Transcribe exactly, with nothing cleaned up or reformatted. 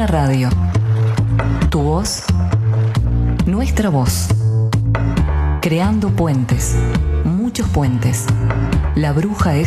Duna Radio. Tu voz, nuestra voz. Creando puentes, muchos puentes. La bruja es